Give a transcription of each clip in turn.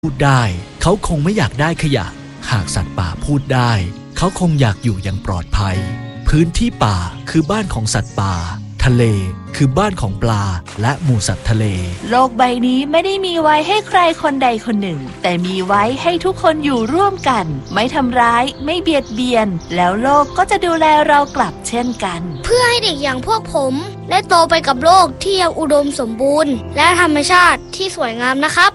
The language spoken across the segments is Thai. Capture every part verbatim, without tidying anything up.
พูดได้เขาคงไม่อยากได้ขยะหากสัตว์ป่าพูดได้เขาคงอยากอยู่อย่างปลอดภัยพื้นที่ป่าคือบ้านของสัตว์ป่าทะเลคือบ้านของปลาและหมู่สัตว์ทะเลโลกใบนี้ไม่ได้มีไว้ให้ใครคนใดคนหนึ่งแต่มีไว้ให้ทุกคนอยู่ร่วมกันไม่ทำร้ายไม่เบียดเบียนแล้วโลกก็จะดูแลเรากลับเช่นกันเพื่อให้เด็กอย่างพวกผมได้โตไปกับโลกที่ยังอุดมสมบูรณ์และธรรมชาติที่สวยงามนะครับ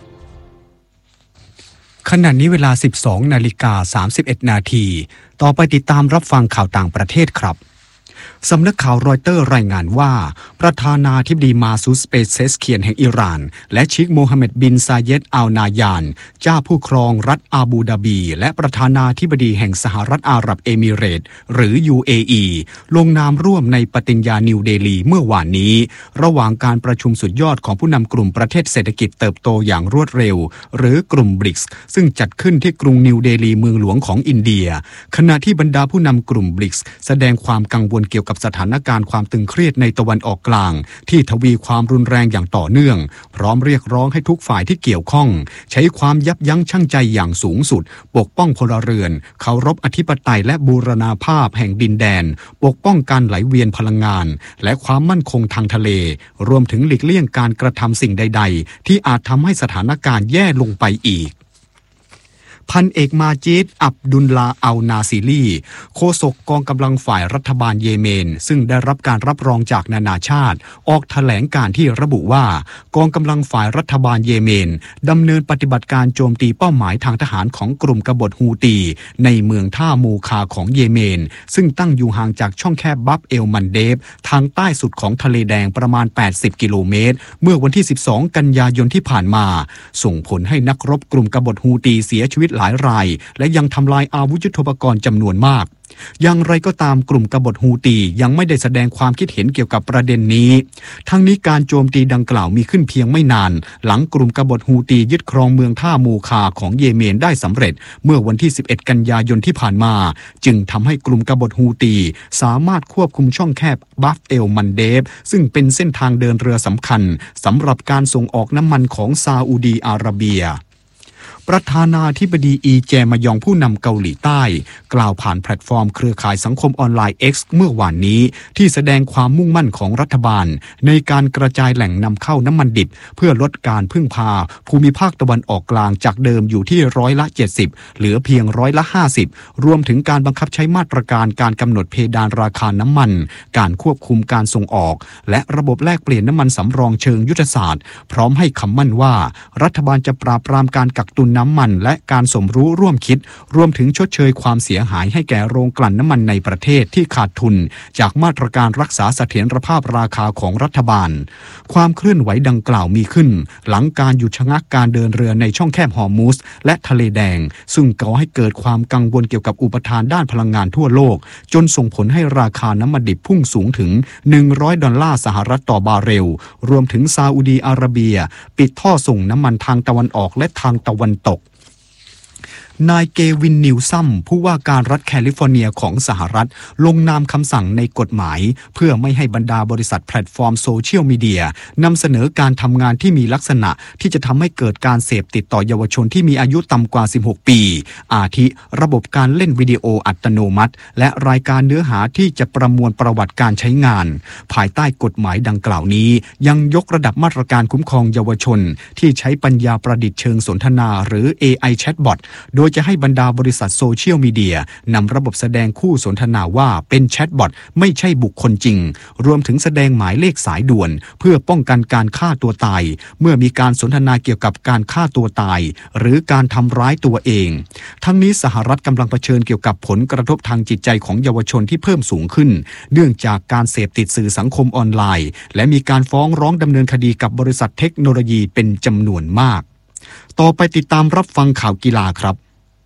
ขณะนี้เวลา สิบสองนาฬิกาสามสิบเอ็ดนาทีต่อไปติดตามรับฟังข่าวต่างประเทศครับสำนักข่าวรอยเตอร์รายงานว่าประธานาธิบดีมาซูด เปเซสเคียนแห่งอิหร่านและเชคโมฮัมเหม็ดบินซาเยดอัลนายานเจ้าผู้ครองรัฐอาบูดาบีและประธานาธิบดีแห่งสหรัฐอาหรับเอมิเรตส์หรือ ยู เอ อี ลงนามร่วมในปฏิญญานิวเดลีเมื่อวานนี้ระหว่างการประชุมสุดยอดของผู้นำกลุ่มประเทศเศรษฐกิจเติบโตอย่างรวดเร็วหรือกลุ่มบริกส์ซึ่งจัดขึ้นที่กรุงนิวเดลีเมืองหลวงของอินเดียขณะที่บรรดาผู้นำกลุ่มบริกส์แสดงความกังวลเกี่ยวกับสถานการณ์ความตึงเครียดในตะวันออกกลางที่ทวีความรุนแรงอย่างต่อเนื่องพร้อมเรียกร้องให้ทุกฝ่ายที่เกี่ยวข้องใช้ความยับยั้งชั่งใจอย่างสูงสุดปกป้องพลเรือนเคารพอธิปไตยและบูรณาภาพแห่งดินแดนปกป้องการไหลเวียนพลังงานและความมั่นคงทางทะเลรวมถึงหลีกเลี่ยงการกระทำสิ่งใดๆที่อาจทำให้สถานการณ์แย่ลงไปอีกพันเอกมาจิด อับดุลลาอัลนาซิลีโฆษกกองกำลังฝ่ายรัฐบาลเยเมนซึ่งได้รับการรับรองจากนานาชาติออกแถลงการที่ระบุว่ากองกำลังฝ่ายรัฐบาลเยเมนดำเนินปฏิบัติการโจมตีเป้าหมายทางทหารของกลุ่มกบฏฮูตีในเมืองท่ามูคาของเยเมนซึ่งตั้งอยู่ห่างจากช่องแคบบับเอลมันเดฟทางใต้สุดของทะเลแดงประมาณแปดสิบกิโลเมตรเมื่อวันที่สิบสองกันยายนที่ผ่านมาส่งผลให้นักรบกลุ่มกบฏฮูตีเสียชีวิตหลายรายและยังทำลายอาวุธยุทโธปกรณ์จำนวนมากอย่างไรก็ตามกลุ่มกบฏฮูตียังไม่ได้แสดงความคิดเห็นเกี่ยวกับประเด็นนี้ทั้งนี้การโจมตีดังกล่าวมีขึ้นเพียงไม่นานหลังกลุ่มกบฏฮูตียึดครองเมืองท่ามูคาของเยเมนได้สำเร็จเมื่อวันที่สิบเอ็ดกันยายนที่ผ่านมาจึงทำให้กลุ่มกบฏฮูตีสามารถควบคุมช่องแคบบัฟเอลมันเดฟซึ่งเป็นเส้นทางเดินเรือสำคัญสำหรับการส่งออกน้ำมันของซาอุดีอาระเบียประธานาธิบดีอีแจมยองผู้นำเกาหลีใต้กล่าวผ่านแพลตฟอร์มเครือข่ายสังคมออนไลน์ X เมื่อวานนี้ที่แสดงความมุ่งมั่นของรัฐบาลในการกระจายแหล่งนำเข้าน้ำมันดิบเพื่อลดการพึ่งพาภูมิภาคตะวันออกกลางจากเดิมอยู่ที่ร้อยละเจ็ดสิบเหลือเพียงร้อยละห้าสิบรวมถึงการบังคับใช้มาตรการการกำหนดเพดานราคาน้ำมันการควบคุมการส่งออกและระบบแลกเปลี่ยนน้ำมันสำรองเชิงยุทธศาสตร์พร้อมให้คำมั่นว่ารัฐบาลจะปราบปรามการกักตุนน้ำมันและการสมรู้ร่วมคิดรวมถึงชดเชยความเสียหายให้แก่โรงกลั่นน้ำมันในประเทศที่ขาดทุนจากมาตรการรักษาเสถียรภาพราคาของรัฐบาลความเคลื่อนไหวดังกล่าวมีขึ้นหลังการหยุดชะงักการเดินเรือในช่องแคบฮอร์มุสและทะเลแดงซึ่งก่อให้เกิดความกังวลเกี่ยวกับอุปทานด้านพลังงานทั่วโลกจนส่งผลให้ราคาน้ำมันดิบพุ่งสูงถึงหนึ่งร้อยดอลลาร์สหรัฐต่อบาร์เรลรวมถึงซาอุดีอาระเบียปิดท่อส่งน้ำมันทางตะวันออกและทางตะวันตกนายเกวินนิวซัมผู้ว่าการรัฐแคลิฟอร์เนียของสหรัฐลงนามคำสั่งในกฎหมายเพื่อไม่ให้บรรดาบริษัทแพลตฟอร์มโซเชียลมีเดียนำเสนอการทำงานที่มีลักษณะที่จะทำให้เกิดการเสพติดต่อเยาวชนที่มีอายุต่ำกว่าสิบหกปีอาทิระบบการเล่นวิดีโออัตโนมัติและรายการเนื้อหาที่จะประมวลประวัติการใช้งานภายใต้กฎหมายดังกล่าวนี้ยังยกระดับมาตรการคุ้มครองเยาวชนที่ใช้ปัญญาประดิษฐ์เชิงสนทนาหรือ เอ ไอ Chatbot โดยจะให้บรรดาบริษัทโซเชียลมีเดียนำระบบแสดงคู่สนทนาว่าเป็นแชทบอทไม่ใช่บุคคลจริงรวมถึงแสดงหมายเลขสายด่วนเพื่อป้องกันการฆ่าตัวตายเมื่อมีการสนทนาเกี่ยวกับการฆ่าตัวตายหรือการทำร้ายตัวเองทั้งนี้สหรัฐกำลังเผชิญเกี่ยวกับผลกระทบทางจิตใจของเยาวชนที่เพิ่มสูงขึ้นเนื่องจากการเสพติดสื่อสังคมออนไลน์และมีการฟ้องร้องดำเนินคดีกับบริษัทเทคโนโลยีเป็นจำนวนมากต่อไปติดตามรับฟังข่าวกีฬาครับ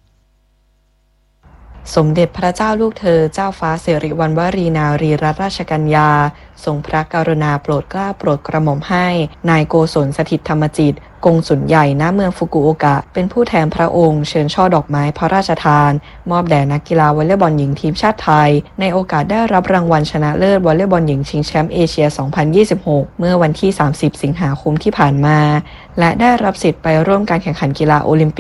สมเด็จพระเจ้าลูกเธอเจ้าฟ้าสิริวัณวรีนารีรัตนราชกัญญาทรงพระกรุณาโปรดเกล้าโปรดกระหม่อมให้นายโกศลสถิตธรรมจิตกงสุลใหญ่ณเมืองฟุกุโอกะเป็นผู้แทนพระองค์เชิญช่อดอกไม้พระราชทานมอบแด่นักกีฬาวอลเลย์บอลหญิงทีมชาติไทยในโอกาสได้รับรางวัลชนะเลิศวอลเลย์บอลหญิงชิงแชมป์เอเชีย สองพันยี่สิบหก เมื่อวันที่ สามสิบ สิงหาคมที่ผ่านมาและได้รับสิทธิ์ไปร่วมการแข่งขันกีฬาโอลิมปิก